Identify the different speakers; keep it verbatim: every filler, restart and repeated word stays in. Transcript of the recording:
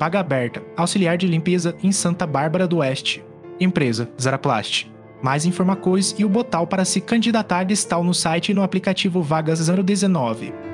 Speaker 1: Vaga aberta, auxiliar de limpeza em Santa Bárbara do Oeste. Empresa, Zaraplast. Mais informações e o botão para se candidatar está no site e no aplicativo Vagas zero dezenove.